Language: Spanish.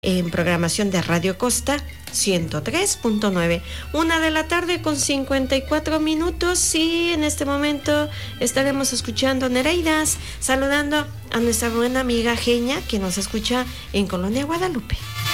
en programación de Radio Costa 103.9. 1:00 con 54 minutos y en este momento estaremos escuchando Nereidas, saludando a nuestra buena amiga Genia, que nos escucha en Colonia Guadalupe.